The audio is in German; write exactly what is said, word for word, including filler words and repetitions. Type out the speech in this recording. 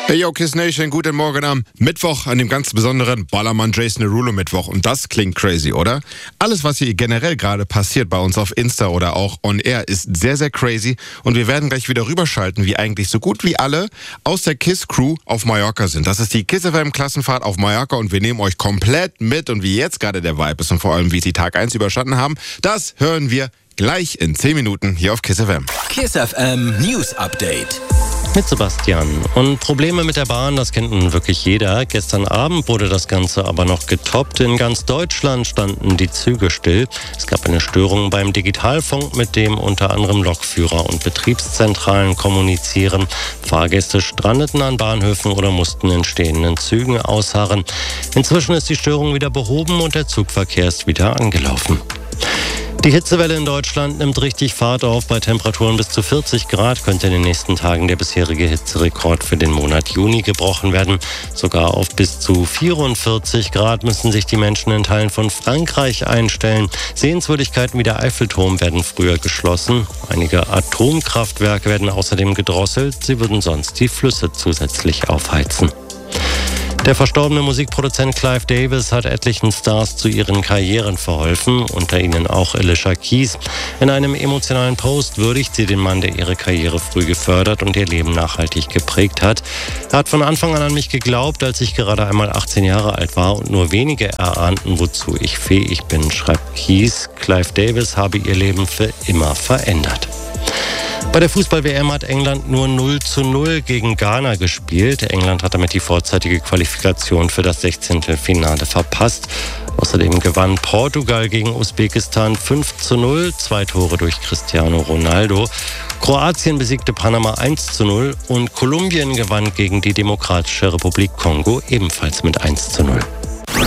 Hey yo, Kiss Nation, guten Morgen am Mittwoch, an dem ganz besonderen Ballermann Jason Derulo Mittwoch. Und das klingt crazy, oder? Alles, was hier generell gerade passiert bei uns auf Insta oder auch on air, ist sehr, sehr crazy. Und wir werden gleich wieder rüberschalten, wie eigentlich so gut wie alle aus der Kiss Crew auf Mallorca sind. Das ist die Kiss F M Klassenfahrt auf Mallorca und wir nehmen euch komplett mit. Und wie jetzt gerade der Vibe ist und vor allem, wie sie Tag eins überstanden haben, das hören wir gleich in zehn Minuten hier auf Kiss F M. Kiss F M News Update. Mit Sebastian. Und Probleme mit der Bahn, das kennt nun wirklich jeder. Gestern Abend wurde das Ganze aber noch getoppt. In ganz Deutschland standen die Züge still. Es gab eine Störung beim Digitalfunk, mit dem unter anderem Lokführer und Betriebszentralen kommunizieren. Fahrgäste strandeten an Bahnhöfen oder mussten in stehenden Zügen ausharren. Inzwischen ist die Störung wieder behoben und der Zugverkehr ist wieder angelaufen. Die Hitzewelle in Deutschland nimmt richtig Fahrt auf. Bei Temperaturen bis zu vierzig Grad könnte in den nächsten Tagen der bisherige Hitzerekord für den Monat Juni gebrochen werden. Sogar auf bis zu vierundvierzig Grad müssen sich die Menschen in Teilen von Frankreich einstellen. Sehenswürdigkeiten wie der Eiffelturm werden früher geschlossen. Einige Atomkraftwerke werden außerdem gedrosselt. Sie würden sonst die Flüsse zusätzlich aufheizen. Der verstorbene Musikproduzent Clive Davis hat etlichen Stars zu ihren Karrieren verholfen, unter ihnen auch Alicia Keys. In einem emotionalen Post würdigt sie den Mann, der ihre Karriere früh gefördert und ihr Leben nachhaltig geprägt hat. Er hat von Anfang an an mich geglaubt, als ich gerade einmal achtzehn Jahre alt war und nur wenige erahnten, wozu ich fähig bin, schreibt Keys. Clive Davis habe ihr Leben für immer verändert. Bei der Fußball-W M hat England nur null zu null gegen Ghana gespielt. England hat damit die vorzeitige Qualifikation für das Sechzehntelfinale verpasst. Außerdem gewann Portugal gegen Usbekistan fünf zu null, zwei Tore durch Cristiano Ronaldo. Kroatien besiegte Panama eins zu null und Kolumbien gewann gegen die Demokratische Republik Kongo ebenfalls mit eins zu null.